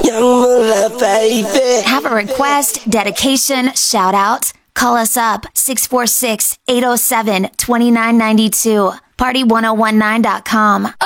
Young Moolah, baby. Have a request, dedication, shout out? Call us up 646-807-2992. Party1019.com.